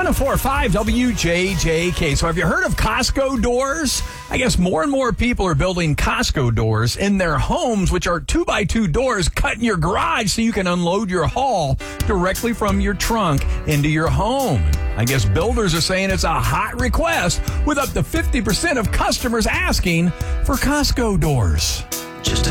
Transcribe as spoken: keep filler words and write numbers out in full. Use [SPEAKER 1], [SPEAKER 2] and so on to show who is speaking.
[SPEAKER 1] one oh four point five W J J K. So have you heard of Costco doors? I guess more and more people are building Costco doors in their homes, which are two by two doors cut in your garage so you can unload your haul directly from your trunk into your home. I guess builders are saying it's a hot request with up to fifty percent of customers asking for Costco doors.
[SPEAKER 2] Just a